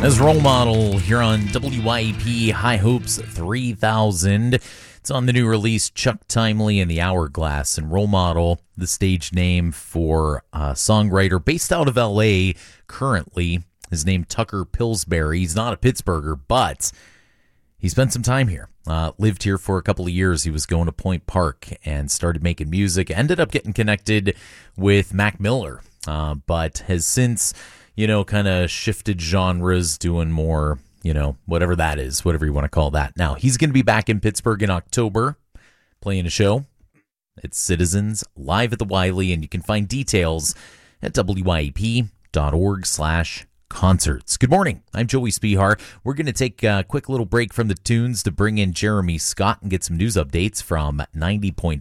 As Role Model here on WYEP High Hopes 3000. It's on the new release Chuck Timely and the Hourglass. And Role Model, the stage name for a songwriter based out of LA currently. His name Tucker Pillsbury. He's not a Pittsburgher, but he spent some time here. Lived here for a couple of years. He was going to Point Park and started making music. Ended up getting connected with Mac Miller, but has since, kind of shifted genres, doing more, whatever that is, whatever you want to call that. Now, he's going to be back in Pittsburgh in October, playing a show. It's Citizens live at the Wiley, and you can find details at wyep.org/concerts. Good morning. I'm Joey Spihar. We're going to take a quick little break from the tunes to bring in Jeremy Scott and get some news updates from 90.5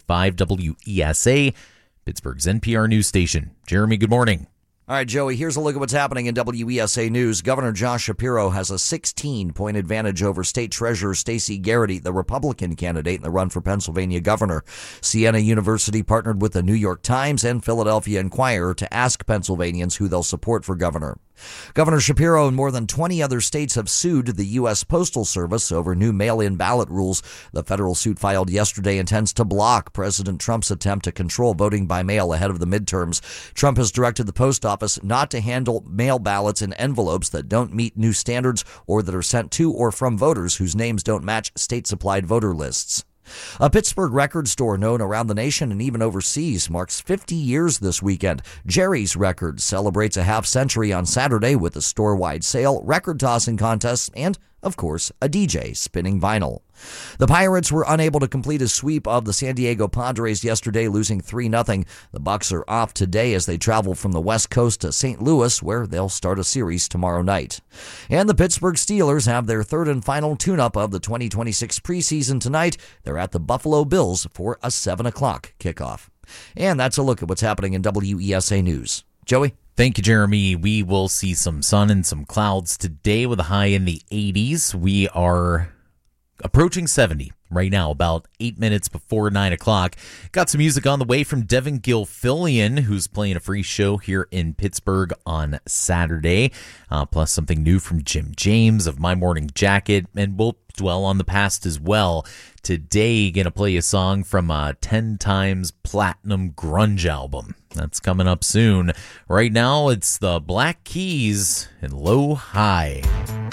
WESA, Pittsburgh's NPR news station. Jeremy, good morning. All right, Joey, here's a look at what's happening in WESA News. Governor Josh Shapiro has a 16-point advantage over State Treasurer Stacey Garrity, the Republican candidate in the run for Pennsylvania governor. Siena University partnered with the New York Times and Philadelphia Inquirer to ask Pennsylvanians who they'll support for governor. Governor Shapiro and more than 20 other states have sued the U.S. Postal Service over new mail-in ballot rules. The federal suit filed yesterday intends to block President Trump's attempt to control voting by mail ahead of the midterms. Trump has directed the post office not to handle mail ballots in envelopes that don't meet new standards or that are sent to or from voters whose names don't match state-supplied voter lists. A Pittsburgh record store known around the nation and even overseas marks 50 years this weekend. Jerry's Records celebrates a half century on Saturday with a store-wide sale, record tossing contests, and, of course, a DJ spinning vinyl. The Pirates were unable to complete a sweep of the San Diego Padres yesterday, losing 3-0. The Bucs are off today as they travel from the West Coast to St. Louis, where they'll start a series tomorrow night. And the Pittsburgh Steelers have their third and final tune-up of the 2026 preseason tonight. They're at the Buffalo Bills for a 7 o'clock kickoff. And that's a look at what's happening in WESA News. Joey? Thank you, Jeremy. We will see some sun and some clouds today with a high in the 80s. We are approaching 70 right now, about 8 minutes before 9 o'clock. Got some music on the way from Devin Gilfillian, who's playing a free show here in Pittsburgh on Saturday. Plus something new from Jim James of My Morning Jacket, and we'll dwell on the past as well. Today, going to play a song from a 10 times platinum grunge album. That's coming up soon. Right now, it's the Black Keys and Low High.